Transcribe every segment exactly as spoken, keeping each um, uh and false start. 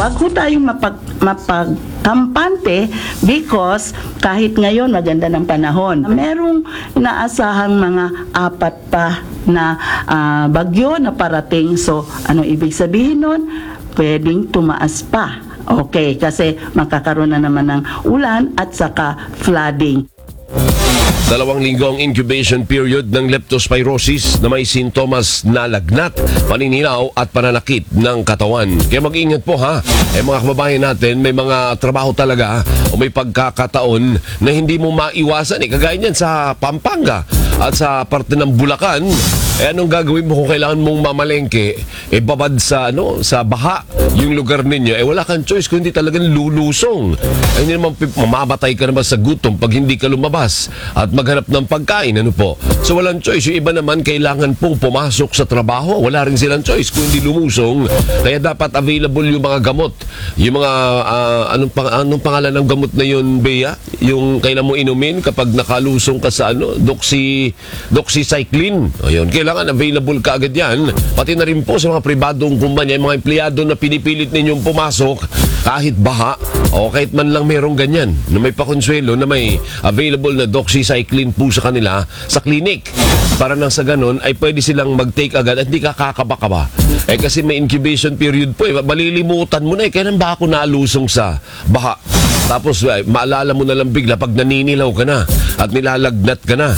wag ho tayong mapag, mapagkampante because kahit ngayon maganda ng panahon, merong inaasahang mga apat pa na uh, bagyo na parating. So, ano ibig sabihin nun? Pwedeng tumaas pa. Okay, kasi makakaroon na naman ng ulan at saka flooding. Dalawang linggo ang incubation period ng leptospirosis na may sintomas na lagnat, paninilaw at pananakit ng katawan. Kaya mag-ingat po ha. Eh mga kababayan natin, may mga trabaho talaga o may pagkakataon na hindi mo maiwasan. Eh, kagaya niyan sa Pampanga at sa parte ng Bulacan. Eh anong gagawin mo kung kailangan mong mamalengke? Eh babad sa, ano, sa baha yung lugar ninyo. Eh wala kang choice kung hindi talagang lulusong. Eh hindi naman mamamatay ka naman sa gutom pag hindi ka lumabas at maghanap ng pagkain, ano po. So walang choice. Yung iba naman kailangan pong pumasok sa trabaho. Wala rin silang choice kung hindi lumusong. Kaya dapat available yung mga gamot. Yung mga, uh, anong, pang, anong pangalan ng gamot na yun, Bea? Yung kailan mo inumin kapag nakalusong ka sa ano, doxy, doxycycline. Ayun, kailangan available ka agad yan. Pati na rin po sa mga pribadong kumpanya, mga empleyado na pinipilit ninyong pumasok kahit baha o kahit man lang merong ganyan na may pakonsuelo na may available na doxycycline po sa kanila sa clinic. Para nang sa ganun ay pwede silang mag-take agad at hindi ka kakaba-kaba. Eh kasi may incubation period po eh. Malilimutan mo na eh. Kailan ba ako nalusong sa baha? Tapos eh, maalala mo na lang bigla pag naninilaw ka na at nilalagnat ka na.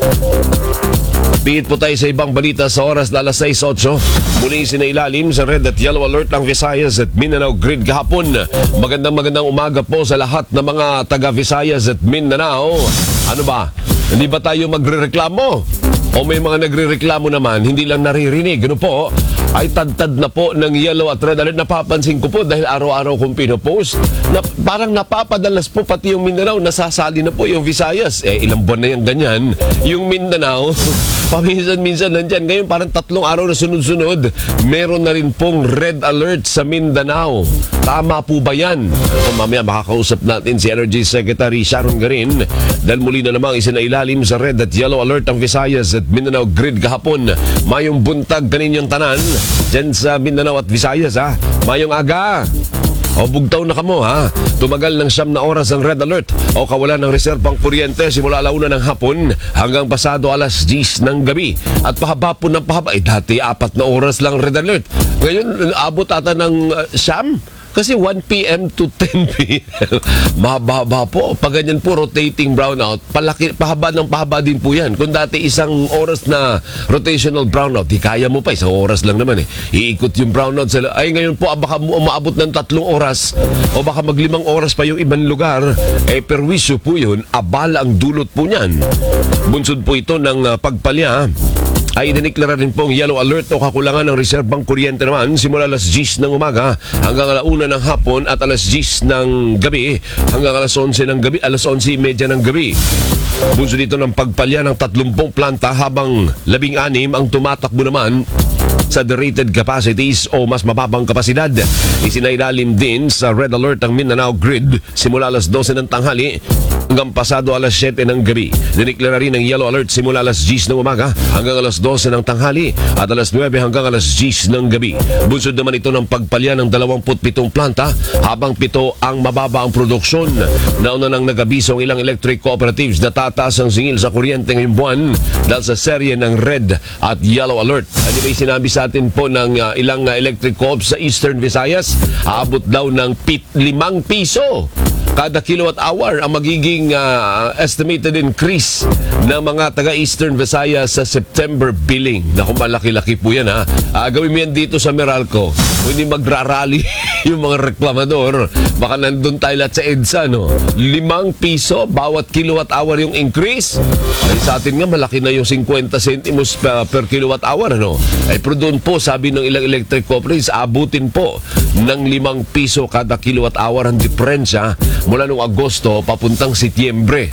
Bihit po tayo sa ibang balita sa oras na alas sais otso. Muli sinailalim sa red at yellow alert ang Visayas at Mindanao grid kahapon. Magandang magandang umaga po sa lahat ng mga taga Visayas at Mindanao. Ano ba? Hindi ba tayo magrereklamo? O may mga nagrereklamo naman, hindi lang naririnig. Ano po? Ay tad-tad na po ng yellow at red alert. Napapansin ko po dahil araw-araw kong pinopost na parang napapadalas po pati yung Mindanao, nasasali na po yung Visayas. Eh ilang buwan na yung ganyan. Yung Mindanao, paminsan-minsan nandyan. Ngayon parang tatlong araw na sunod-sunod, meron na rin pong red alert sa Mindanao. Tama po ba yan? O mamaya makakausap natin si Energy Secretary Sharon Garin dahil muli na namang isinailalim sa red at yellow alert ang Visayas at Mindanao grid kahapon. Mayong buntag kaninyong tanan dyan sa Mindanao at Visayas ha. Mayong aga. O bugtaw na kamo ha. Tumagal ng siyam na oras ang red alert o kawalan ng reserbang kuryente simula alauna ng hapon hanggang pasado alas diyes ng gabi. At pahaba po ng pahaba. Eh dati apat na oras lang red alert. Ngayon abot ata ng uh, siyam. Kasi one p m to ten p m mahaba po. Pag ganyan po rotating brownout, palaki, pahaba ng pahaba din po yan. Kung dati isang oras na rotational brownout, di kaya mo pa, isang oras lang naman eh. Iikot yung brownout sa... Ay ngayon po, baka umaabot ng tatlong oras o baka maglimang oras pa yung ibang lugar. Eh perwisyo po yun, abala ang dulot po niyan. Bunsod po ito ng uh, pagpalya ay diniklara rin pong yellow alert o kakulangan ng reserbang kuryente naman simula alas diyes ng umaga hanggang alauna ng hapon at alas diyes ng gabi hanggang alas onse ng gabi, alas onse media ng gabi. Bunso dito ng pagpalya ng tatlumpung planta habang labing anim ang tumatakbo naman sa the-rated capacities o mas mababang kapasidad. Isinailalim din sa red alert ang Mindanao grid simula alas dose ng tanghali hanggang pasado alas siyete ng gabi. Diniklara rin ang yellow alert simula alas diyes ng umaga hanggang alas dose ng tanghali at alas nuwebe hanggang alas diyes ng gabi. Bunsod naman ito ng pagpalya ng dalawampu't pitong planta habang pito ang mababa ang produksyon. Nauna nang nag-abiso ang ilang electric cooperatives na tataas ang singil sa kuryente ngayong buwan dahil sa serye ng red at yellow alert. Ano ba sinabi sa atin po ng uh, ilang uh, electric co-ops sa Eastern Visayas? Aabot daw ng pit, limang piso kada kilowatt hour ang magiging uh, estimated increase ng mga taga-Eastern Visayas sa September billing. Naku, malaki-laki po yan ha. Uh, gawin mo yan dito sa Meralco. Kung hindi magrarally yung mga reklamador, baka nandun tayo lahat sa EDSA, no? Limang piso bawat kilowatt hour yung increase. Ay sa atin nga, malaki na yung fifty centimos per, per kilowatt hour, ano? Ay pero doon po, sabi ng ilang electric cooperatives, abutin po ng limang piso kada kilowatt hour ang diferensya mula noong Agosto papuntang Setyembre.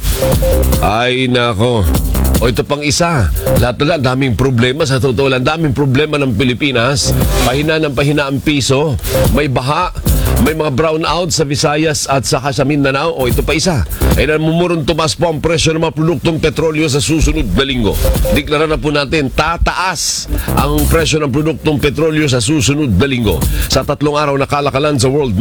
Ay nako. O ito pang isa, lahat na lang, daming problema sa totoo lang, daming problema ng Pilipinas. Pahina ng pahina ang piso, may baha, may mga brownout sa Visayas at saka sa Mindanao. O ito pa isa, ay namumurong tumas po ang presyo ng mga produktong petrolyo sa susunod na linggo. Deklara na po natin, tataas ang presyo ng produktong petrolyo sa susunod na linggo. Sa tatlong araw na kalakalan sa world